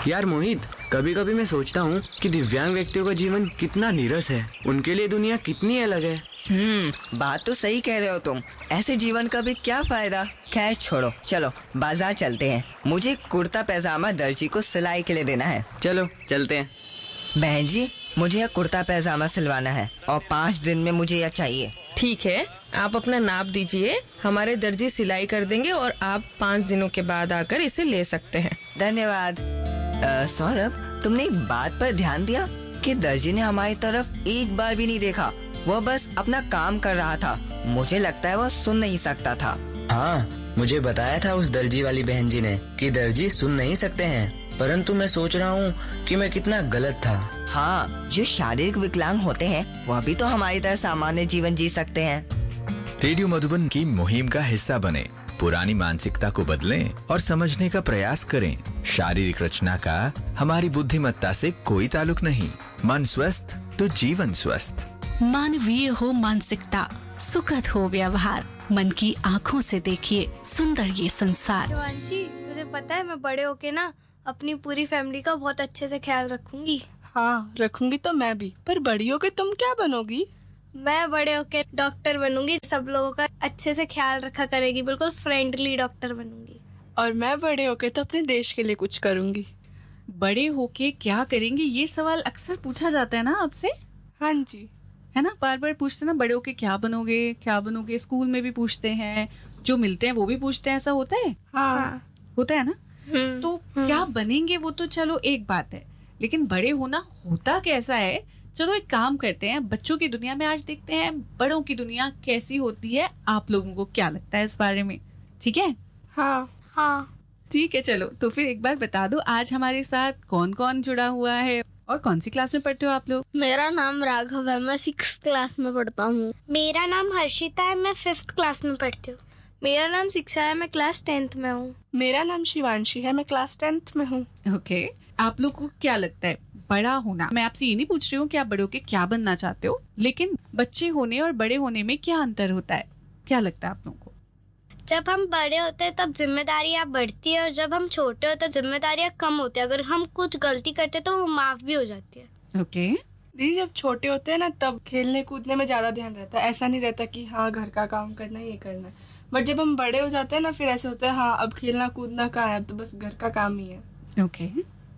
यार मोहित, कभी कभी मैं सोचता हूँ कि दिव्यांग व्यक्तियों का जीवन कितना नीरस है। उनके लिए दुनिया कितनी अलग है। बात तो सही कह रहे हो तुम। ऐसे जीवन का भी क्या फायदा। खैर छोड़ो, चलो बाजार चलते हैं। मुझे कुर्ता पैजामा दर्जी को सिलाई के लिए देना है। चलो चलते हैं। बहन जी, मुझे यह कुर्ता पैजामा सिलवाना है और 5 दिन में मुझे यह चाहिए। ठीक है, आप अपना नाप दीजिए, हमारे दर्जी सिलाई कर देंगे और आप 5 दिनों के बाद आकर इसे ले सकते हैं। धन्यवाद। सौरभ, तुमने एक बात पर ध्यान दिया कि दर्जी ने हमारी तरफ एक बार भी नहीं देखा। वह बस अपना काम कर रहा था। मुझे लगता है वह सुन नहीं सकता था। हाँ, मुझे बताया था उस दर्जी वाली बहन जी ने कि दर्जी सुन नहीं सकते हैं, परंतु मैं सोच रहा हूँ कि मैं कितना गलत था। हाँ, जो शारीरिक विकलांग होते हैं वह भी तो हमारी तरह सामान्य जीवन जी सकते हैं। रेडियो मधुबन की मुहिम का हिस्सा बने, पुरानी मानसिकता को बदलें और समझने का प्रयास करें। शारीरिक रचना का हमारी बुद्धिमत्ता से कोई ताल्लुक नहीं। मन स्वस्थ तो जीवन स्वस्थ। मानवीय हो मानसिकता, सुखद हो व्यवहार, मन की आँखों से देखिए सुंदर ये संसार। शिवांशी, तुझे पता है मैं बड़े होके ना अपनी पूरी फैमिली का बहुत अच्छे से ख्याल रखूंगी। हाँ, रखूंगी तो मैं भी। पर बड़ी होके तुम क्या बनोगी? मैं बड़े होके डॉक्टर बनूंगी, सब लोगों का अच्छे से ख्याल रखा करेगी, बिल्कुल फ्रेंडली डॉक्टर बनूंगी। और मैं बड़े होके तो अपने देश के लिए कुछ करूंगी। बड़े होके क्या करेंगे, ये सवाल अक्सर पूछा जाता है ना आपसे। हाँ जी, है ना, बार बार पूछते हैं ना, बड़े होके क्या बनोगे क्या बनोगे। स्कूल में भी पूछते हैं, जो मिलते हैं वो भी पूछते हैं। ऐसा होता है? हाँ, होता है ना। तो क्या बनेंगे वो तो चलो एक बात है, लेकिन बड़े होना होता कैसा है। चलो एक काम करते हैं, बच्चों की दुनिया में आज देखते हैं बड़ों की दुनिया कैसी होती है। आप लोगों को क्या लगता है इस बारे में? ठीक है। हाँ हाँ ठीक है, चलो तो फिर एक बार बता दो आज हमारे साथ कौन कौन जुड़ा हुआ है और कौन सी क्लास में पढ़ते हो आप लोग? मेरा नाम राघव है, मैं 6th क्लास में पढ़ता हूँ। मेरा नाम हर्षिता है, मैं 5th क्लास में पढ़ती हूँ। मेरा नाम शिक्षा है, मैं क्लास 10th में हूँ। मेरा नाम शिवांशी है, मैं क्लास 10th में हूँ। ओके, आप लोग को क्या लगता है बड़ा होना? मैं आपसे ये नहीं पूछ रही हूँ कि आप बड़े होके क्या बनना चाहते हो, लेकिन बच्चे होने और बड़े होने में क्या अंतर होता है, क्या लगता है आप लोगों को? जब हम बड़े होते हैं तब जिम्मेदारियाँ बढ़ती है और जब हम छोटे होते हैं जिम्मेदारियाँ कम होती है। अगर हम कुछ गलती करते हैं तो वो माफ भी हो जाती है। ओके। दीदी, जब छोटे होते हैं ना तब खेलने कूदने में ज्यादा ध्यान रहता है। ऐसा नहीं रहता कि हाँ घर का काम करना है, ये करना है। बट जब हम बड़े हो जाते हैं ना फिर ऐसे होता है हाँ अब खेलना कूदना कहाँ है, अब तो बस घर का काम ही है। ओके।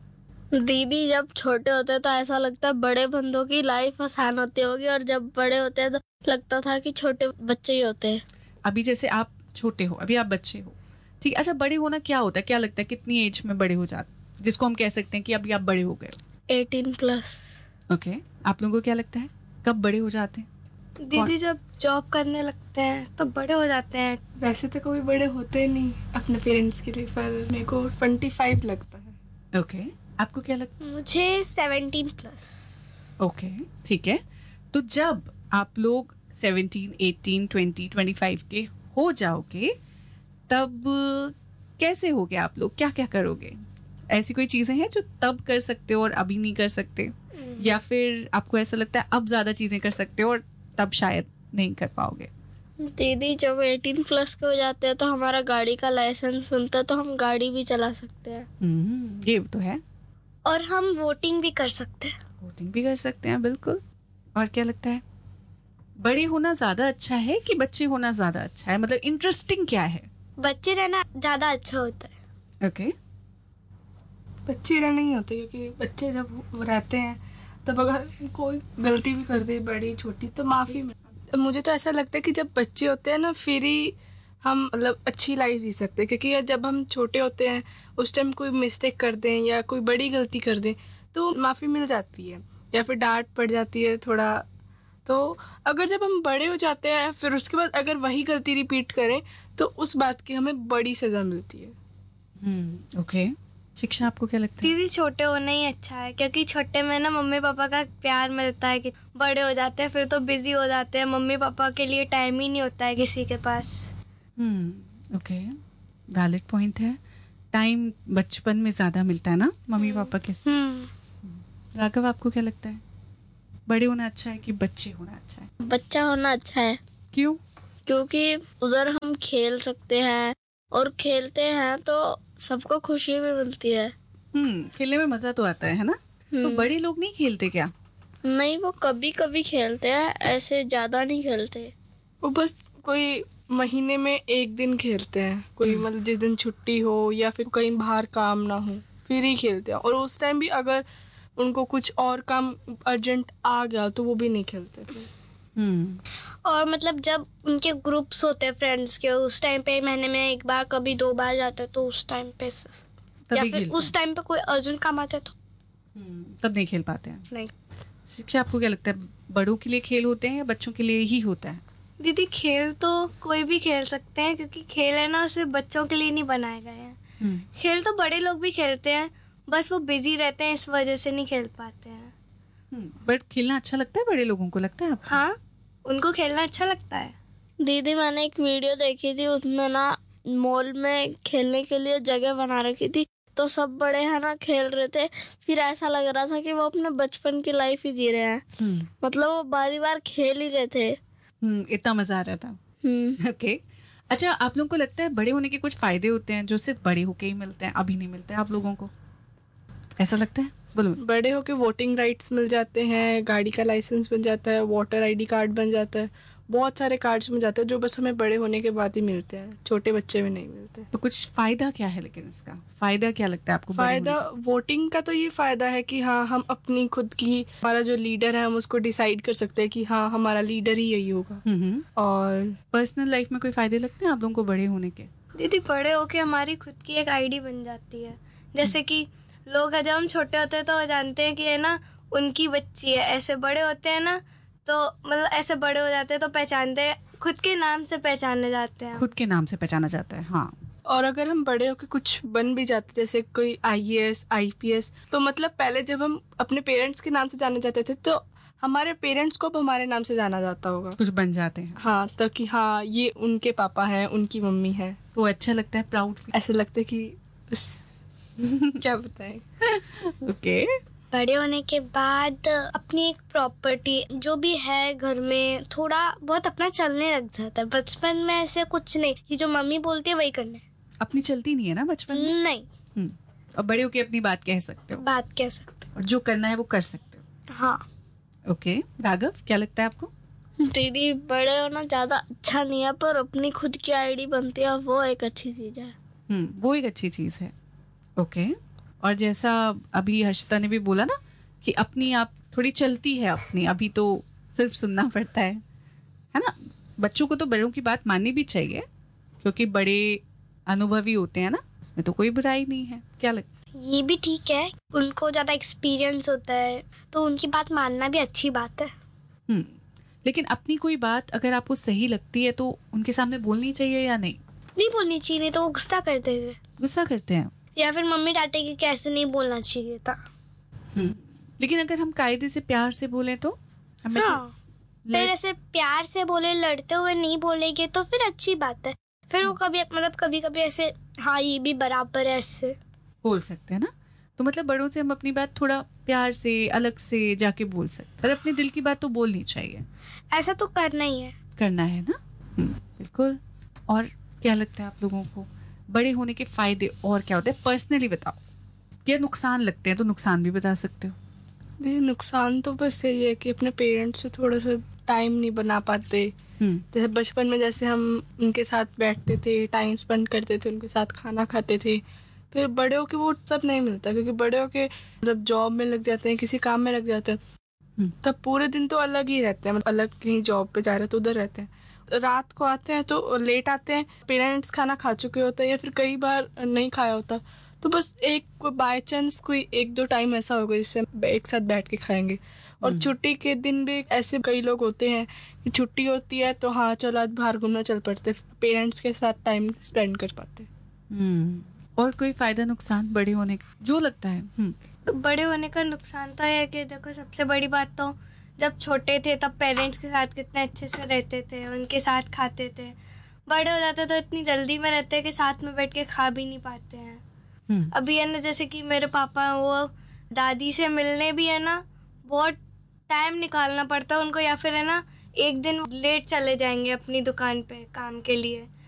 दीदी, जब छोटे होते हैं तो ऐसा लगता है बड़े बंदों की लाइफ आसान होती होगी और जब बड़े होते हैं तो लगता था कि छोटे बच्चे ही होते हैं। अभी जैसे आप छोटे हो, अभी आप बच्चे हो, ठीक। अच्छा, बड़े होना क्या होता है, क्या लगता है कितनी एज में बड़े हो जाते, जिसको हम कह सकते हैं कि अभी आप बड़े हो गए? 18+। ओके, आप लोगों को क्या लगता है कब बड़े हो जाते हैं? दीदी, जब जॉब करने लगते हैं तब बड़े हो जाते हैं। वैसे तो कभी बड़े होते नहीं अपने पेरेंट्स के लिए, पर मेरे को 25 लगता है। ओके, आपको क्या लगता है? मुझे 17+। ओके, ठीक है। तो जब आप लोग 17, 18, 20, 25 के हो जाओगे तब कैसे होगे आप लोग, क्या क्या करोगे? ऐसी कोई चीजें हैं जो तब कर सकते हो और अभी नहीं कर सकते, या फिर आपको ऐसा लगता है अब ज्यादा चीजें कर सकते हो और तब शायद नहीं कर पाओगे? दीदी, जब 18+ के हो जाते हैं तो हमारा गाड़ी का लाइसेंस बनता है तो हम गाड़ी भी चला सकते हैं। ये तो है। और हम वोटिंग भी कर सकते हैं। वोटिंग भी कर सकते हैं, बिल्कुल। और क्या लगता है बड़े होना ज्यादा अच्छा है कि बच्चे होना ज्यादा अच्छा है? मतलब इंटरेस्टिंग क्या है? बच्चे रहना ज्यादा अच्छा होता है। ओके। बच्चे रहना ही होते क्योंकि बच्चे जब रहते हैं तब अगर कोई गलती भी कर दे बड़ी छोटी तो माफी में। मुझे तो ऐसा लगता है कि जब बच्चे होते हैं ना फिर ही हम मतलब अच्छी लाइफ जी सकते हैं, क्योंकि जब हम छोटे होते हैं उस टाइम कोई मिस्टेक कर दें या कोई बड़ी गलती कर दें तो माफ़ी मिल जाती है या फिर डांट पड़ जाती है थोड़ा। तो अगर जब हम बड़े हो जाते हैं फिर उसके बाद अगर वही गलती रिपीट करें तो उस बात की हमें बड़ी सज़ा मिलती है। ओके। शिक्षा, आपको क्या लगता है? दीदी, छोटे होना ही अच्छा है क्योंकि छोटे में ना मम्मी पापा का प्यार मिलता है। कि बड़े हो जाते हैं फिर तो बिजी हो जाते हैं, मम्मी पापा के लिए टाइम ही नहीं होता है किसी के पास। ओके, वैलिड पॉइंट है। टाइम बचपन में ज्यादा मिलता है ना मम्मी पापा के साथ। राघव, आपको क्या लगता है बड़े होना अच्छा है कि बच्चे होना अच्छा है? बच्चा होना अच्छा है। क्यों? क्योंकि उधर हम खेल सकते हैं और खेलते हैं तो सबको खुशी भी मिलती है। खेलने में मजा तो आता है ना? तो बड़े लोग नहीं खेलते क्या? नहीं, वो कभी कभी खेलते हैं, ऐसे ज्यादा नहीं खेलते। वो बस कोई महीने में एक दिन खेलते हैं, कोई मतलब जिस दिन छुट्टी हो या फिर कहीं बाहर काम ना हो फिर ही खेलते हैं। और उस टाइम भी अगर उनको कुछ और काम अर्जेंट आ गया तो वो भी नहीं खेलते। और मतलब जब उनके ग्रुप्स होते हैं फ्रेंड्स के, उस टाइम पे महीने में एक बार कभी 2 बार जाते हैं, तो उस टाइम पे या फिर उस टाइम पे कोई अर्जेंट काम आता है तो तब नहीं खेल पाते हैं। नहीं। शिक्षा, आपको क्या लगता है, बड़ों के लिए खेल होते हैं या बच्चों के लिए ही होता है? दीदी खेल तो कोई भी खेल सकते हैं, क्योंकि खेल है ना सिर्फ बच्चों के लिए नहीं बनाए गए हैं। खेल तो बड़े लोग भी खेलते हैं, बस वो बिजी रहते हैं, इस वजह से नहीं खेल पाते हैं। बट खेलना अच्छा लगता है बड़े लोगों को, लगता है आपको? हाँ, उनको खेलना अच्छा लगता है। दीदी, मैंने एक वीडियो देखी थी, उसमें ना मॉल में खेलने के लिए जगह बना रखी थी, तो सब बड़े हैं ना खेल रहे थे। फिर ऐसा लग रहा था कि वो अपने बचपन की लाइफ ही जी रहे हैं। मतलब वो बारी बार खेल ही रहे थे। इतना मजा आ रहा था। ओके। अच्छा, आप लोगों को लगता है बड़े होने के कुछ फायदे होते हैं जो सिर्फ बड़े होके ही मिलते हैं, अभी नहीं मिलते हैं आप लोगों को? ऐसा लगता है? बोलो। बड़े होके वोटिंग राइट्स मिल जाते हैं, गाड़ी का लाइसेंस बन जाता है, वोटर आईडी कार्ड बन जाता है, बहुत सारे कार्ड्स मिल जाते हैं जो बस हमें बड़े होने के बाद ही मिलते हैं, छोटे बच्चे में नहीं मिलते। तो कुछ फायदा क्या है, लेकिन इसका फायदा क्या लगता है आपको? फायदा वोटिंग का तो ये फायदा है कि हाँ, हम अपनी खुद की, हमारा जो लीडर है हम उसको डिसाइड कर सकते हैं कि हाँ, हमारा लीडर ही यही होगा। और पर्सनल लाइफ में कोई फायदे लगते हैं आप लोगों को बड़े होने के? दीदी, बड़े होके हमारी खुद की एक आईडी बन जाती है। जैसे कि लोग जब हम छोटे होते हैं तो जानते हैं कि है ना उनकी बच्ची है, ऐसे बड़े होते हैं ना तो मतलब ऐसे बड़े हो जाते हैं तो पहचानते हैं, खुद के नाम से पहचाने जाते हैं। खुद के नाम से पहचाना जाता है, हाँ। और अगर हम बड़े होकर कुछ बन भी जाते, जैसे कोई IAS, IPS, तो मतलब पहले जब हम अपने पेरेंट्स के नाम से जाने जाते थे तो हमारे पेरेंट्स को अब हमारे नाम से जाना जाता होगा, कुछ बन जाते हैं। हाँ, तो कि हाँ ये उनके पापा हैं, उनकी मम्मी है, तो अच्छा लगता है, प्राउड, ऐसे लगता है कि क्या बताएं। ओके। बड़े होने के बाद अपनी एक प्रॉपर्टी जो भी है घर में थोड़ा बहुत अपना चलने लग जाता है। बचपन में ऐसे कुछ नहीं, ये जो मम्मी बोलती है वही करना है। अपनी चलती नहीं है ना बचपन में? नहीं। और बड़े होके अपनी बात कह सकते हो? बात कह सकते हो, और जो करना है वो कर सकते हो। हाँ। ओके। राघव, क्या लगता है आपको? दीदी, बड़े होना ज्यादा अच्छा नहीं है, पर अपनी खुद की आईडी बनती है, वो एक अच्छी चीज है। वो एक अच्छी चीज है। ओके। और जैसा अभी हर्षिता ने भी बोला ना कि अपनी आप थोड़ी चलती है अपनी, अभी तो सिर्फ सुनना पड़ता है ना? बच्चों को तो बड़ों की बात माननी भी चाहिए, क्योंकि बड़े अनुभवी होते हैं ना, उसमें तो कोई बुराई नहीं है। क्या लगता है? ये भी ठीक है, उनको ज्यादा एक्सपीरियंस होता है तो उनकी बात मानना भी अच्छी बात है। लेकिन अपनी कोई बात अगर आपको सही लगती है तो उनके सामने बोलनी चाहिए या नहीं? नहीं बोलनी चाहिए, नहीं तो वो गुस्सा करते हैं। गुस्सा करते हैं या फिर मम्मी डांटेगी कि ऐसे नहीं बोलना चाहिए था। लेकिन अगर हम कायदे से प्यार से बोले तो फिर ऐसे प्यार से बोले, लड़ते हुए नहीं बोलेंगे तो फिर अच्छी बात है। फिर वो कभी मतलब कभी कभी ऐसे हाँ ये भी बराबर है ऐसे बोल सकते हैं ना। तो मतलब बड़ों से हम अपनी बात थोड़ा प्यार से अलग से जाके बोल सकते, पर अपने दिल की बात तो बोलनी चाहिए। ऐसा तो करना ही है, करना है ना। बिल्कुल। और क्या लगता है आप लोगों को बड़े होने के फायदे और क्या होते हैं? पर्सनली बताओ। क्या नुकसान लगते हैं तो नुकसान भी बता सकते हो। नुकसान तो बस यही है कि अपने पेरेंट्स से थोड़ा सा टाइम नहीं बना पाते। जैसे बचपन में जैसे हम उनके साथ बैठते थे, टाइम स्पेंड करते थे, उनके साथ खाना खाते थे, फिर बड़े होके वो सब नहीं मिलता, क्योंकि बड़े होके मतलब जॉब में लग जाते हैं, किसी काम में लग जाते हैं, तब पूरे दिन तो अलग ही रहते हैं, मतलब अलग कहीं जॉब पे जा रहे हैं तो उधर रहते हैं, रात को आते हैं तो लेट आते हैं, पेरेंट्स खाना खा चुके होते हैं या फिर कई बार नहीं खाया होता, तो बस एक बाय चांस कोई 1-2 टाइम ऐसा होगा जिससे एक साथ बैठ के खाएंगे। और छुट्टी के दिन भी ऐसे कई लोग होते हैं कि छुट्टी होती है तो हाँ चलो आज बाहर घूमना चल पड़ते, पेरेंट्स के साथ टाइम स्पेंड कर पाते। और कोई फायदा नुकसान बड़े होने का जो लगता है? बड़े होने का नुकसान तो है कि देखो, सबसे बड़ी बात तो जब छोटे थे तब पेरेंट्स के साथ कितने अच्छे से रहते थे, उनके साथ खाते थे। बड़े हो जाते तो इतनी जल्दी में रहते हैं कि साथ में बैठ के खा भी नहीं पाते हैं। अभी है ना, जैसे कि मेरे पापा वो दादी से मिलने भी है ना बहुत टाइम निकालना पड़ता है उनको, या फिर है ना एक दिन लेट चले जाएंगे अपनी दुकान पे काम के लिए,